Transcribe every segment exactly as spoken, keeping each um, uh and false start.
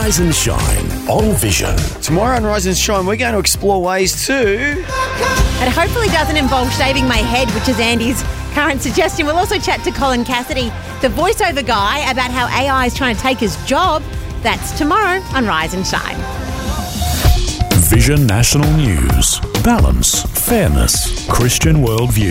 Rise and Shine on Vision. Tomorrow on Rise and Shine, we're going to explore ways to... It hopefully doesn't involve shaving my head, which is Andy's current suggestion. We'll also chat to Colin Cassidy, the voiceover guy, about how A I is trying to take his job. That's tomorrow on Rise and Shine. Vision National News. Balance, fairness, Christian worldview.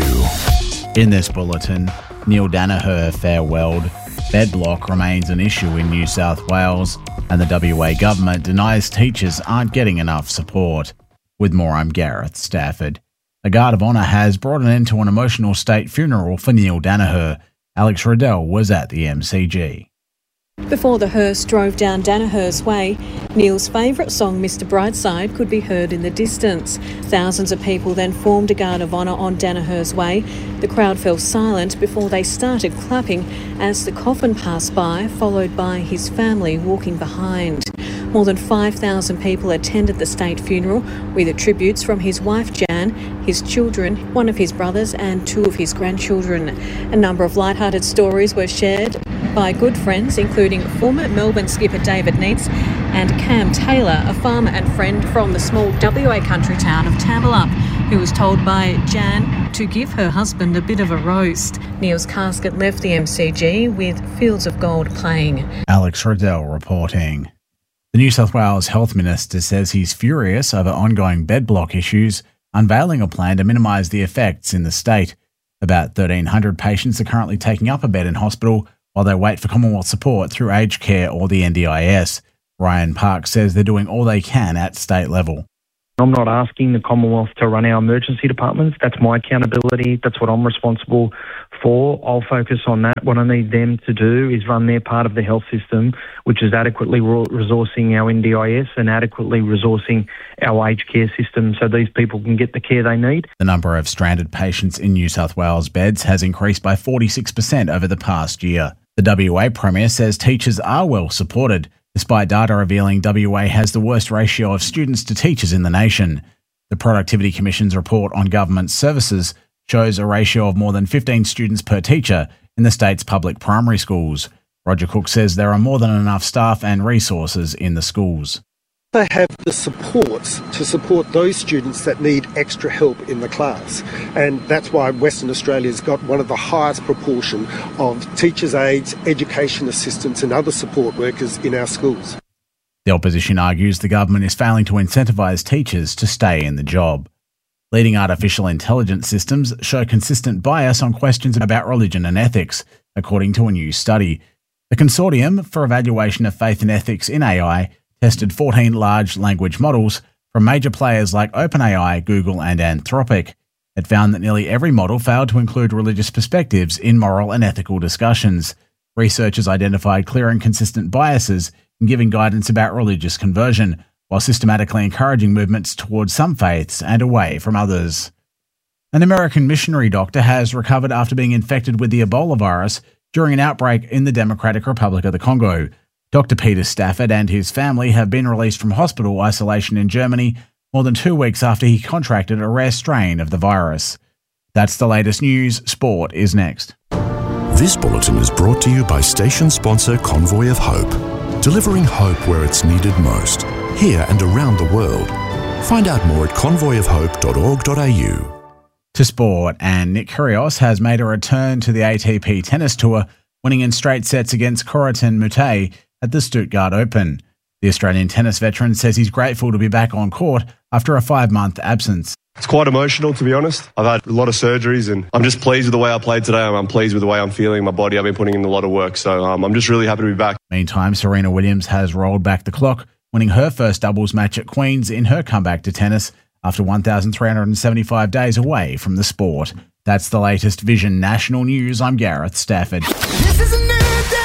In this bulletin, Neil Danaher farewelled. Bed block remains an issue in New South Wales, and the W A government denies teachers aren't getting enough support. With more, I'm Gareth Stafford. A guard of honour has brought an end to an emotional state funeral for Neil Danaher. Alex Riddell was at the M C G. Before the hearse drove down Danaher's way, Neil's favourite song, Mister Brightside, could be heard in the distance. Thousands of people then formed a guard of honour on Danaher's way. The crowd fell silent before they started clapping as the coffin passed by, followed by his family walking behind. More than five thousand people attended the state funeral, with tributes from his wife Jan, his children, one of his brothers and two of his grandchildren. A number of light-hearted stories were shared by good friends, including former Melbourne skipper David Neitz and Cam Taylor, a farmer and friend from the small W A country town of Tambalup, who was told by Jan to give her husband a bit of a roast. Neil's casket left the M C G with Fields of Gold playing. Alex Riddell reporting. The New South Wales Health Minister says he's furious over ongoing bed block issues, unveiling a plan to minimise the effects in the state. About thirteen hundred patients are currently taking up a bed in hospital while they wait for Commonwealth support through aged care or the N D I S. Ryan Park says they're doing all they can at state level. I'm not asking the Commonwealth to run our emergency departments. That's my accountability. That's what I'm responsible for. I'll focus on that. What I need them to do is run their part of the health system, which is adequately resourcing our N D I S and adequately resourcing our aged care system so these people can get the care they need. The number of stranded patients in New South Wales beds has increased by forty-six percent over the past year. The W A Premier says teachers are well supported, despite data revealing W A has the worst ratio of students to teachers in the nation. The Productivity Commission's report on government services shows a ratio of more than fifteen students per teacher in the state's public primary schools. Roger Cook says there are more than enough staff and resources in the schools. They have the supports to support those students that need extra help in the class, and that's why Western Australia's got one of the highest proportion of teachers' aides, education assistants and other support workers in our schools. The opposition argues the government is failing to incentivise teachers to stay in the job. Leading artificial intelligence systems show consistent bias on questions about religion and ethics, according to a new study. The Consortium for Evaluation of Faith and Ethics in A I tested fourteen large language models from major players like OpenAI, Google and Anthropic. It found that nearly every model failed to include religious perspectives in moral and ethical discussions. Researchers identified clear and consistent biases in giving guidance about religious conversion, while systematically encouraging movements towards some faiths and away from others. An American missionary doctor has recovered after being infected with the Ebola virus during an outbreak in the Democratic Republic of the Congo. Doctor Peter Stafford and his family have been released from hospital isolation in Germany more than two weeks after he contracted a rare strain of the virus. That's the latest news. Sport is next. This bulletin is brought to you by station sponsor Convoy of Hope, delivering hope where it's needed most, here and around the world. Find out more at convoy of hope dot org dot a u. To sport, and Nick Kyrgios has made a return to the A T P Tennis Tour, winning in straight sets against Corentin Moutet at the Stuttgart Open. The Australian tennis veteran says he's grateful to be back on court after a five-month absence. It's quite emotional, to be honest. I've had a lot of surgeries and I'm just pleased with the way I played today. I'm, I'm pleased with the way I'm feeling my body. I've been putting in a lot of work, so um, I'm just really happy to be back. Meantime, Serena Williams has rolled back the clock, winning her first doubles match at Queen's in her comeback to tennis after one thousand three hundred seventy-five days away from the sport. That's the latest Vision National News. I'm Gareth Stafford. This is a new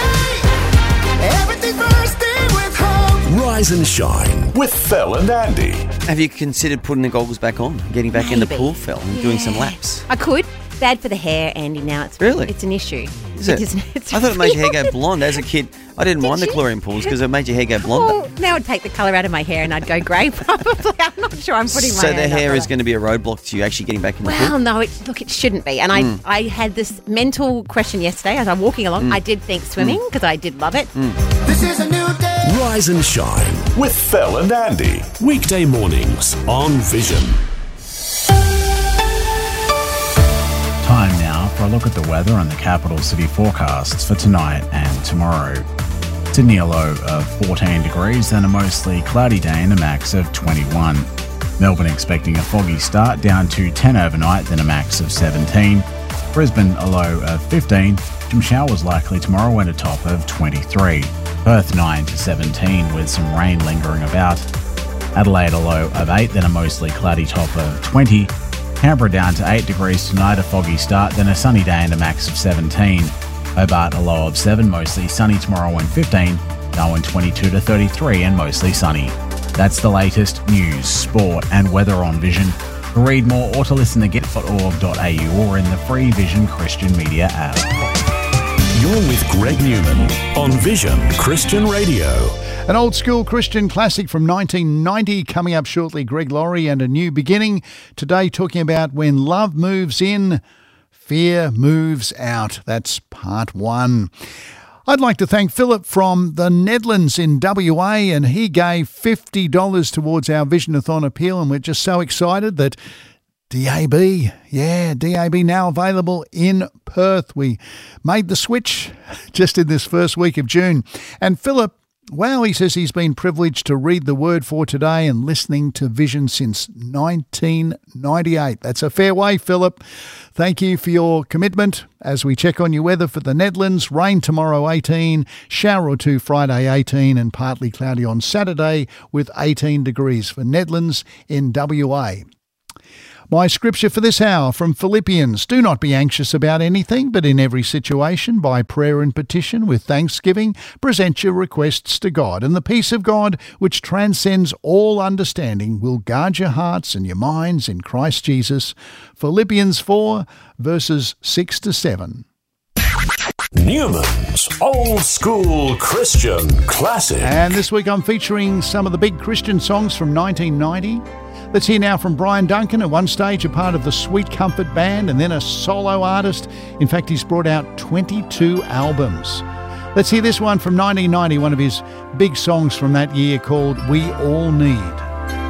day. Everything first day with hope. Rise and Shine with Phil and Andy. Have you considered putting the goggles back on, getting back Maybe. in the pool, Phil, and Yeah. doing some laps? I could. Bad for the hair, Andy, now. It's Really? It's an issue. Is it? It's, it's I thought it made your hair real. go blonde. As a kid, I didn't Did mind the you? chlorine pools because it made your hair go blonde. Well, now I'd take the colour out of my hair and I'd go grey, probably. I'm not sure I'm putting my so the hand up hair for is that. going to be a roadblock to you actually getting back in the Well, pool? no, it, look, it shouldn't be. And I, Mm. I had this mental question yesterday as I'm walking along. Mm. I did think swimming because I did love it. Mm. This is a new day. Rise and Shine with Phil and Andy. Weekday mornings on Vision. Time now for a look at the weather and the capital city forecasts for tonight and tomorrow. Sydney a low of fourteen degrees, then a mostly cloudy day and a max of twenty-one. Melbourne expecting a foggy start, down to ten overnight, then a max of seventeen. Brisbane a low of fifteen. Some showers likely tomorrow and a top of twenty-three. Perth nine to seventeen with some rain lingering about. Adelaide a low of eight, then a mostly cloudy top of twenty. Canberra down to eight degrees tonight, a foggy start, then a sunny day and a max of seventeen. Hobart a low of seven, mostly sunny tomorrow and fifteen. Darwin twenty-two to thirty-three and mostly sunny. That's the latest news, sport and weather on Vision. To read more or to listen to get dot org dot a u or in the free Vision Christian Media app. You're with Greg Newman on Vision Christian Radio. An old school Christian classic from nineteen ninety coming up shortly. Greg Laurie and A New Beginning. Today talking about when love moves in, fear moves out. That's part one. I'd like to thank Philip from the Nedlands in W A, and he gave fifty dollars towards our Visionathon appeal, and we're just so excited that D A B, yeah, D A B now available in Perth. We made the switch just in this first week of June. And Philip, wow, he says he's been privileged to read the word for today and listening to Vision since nineteen ninety-eight. That's a fair way, Philip. Thank you for your commitment. As we check on your weather for the Nedlands, rain tomorrow eighteen, shower or two Friday eighteen, and partly cloudy on Saturday with eighteen degrees for Nedlands in W A. My scripture for this hour from Philippians: do not be anxious about anything, but in every situation, by prayer and petition, with thanksgiving, present your requests to God. And the peace of God, which transcends all understanding, will guard your hearts and your minds in Christ Jesus. Philippians four, verses six to seven. Newman's Old School Christian Classic. And this week I'm featuring some of the big Christian songs from nineteen ninety. Let's hear now from Brian Duncan, at one stage a part of the Sweet Comfort Band and then a solo artist. In fact, he's brought out twenty-two albums. Let's hear this one from nineteen ninety, one of his big songs from that year called We All Need.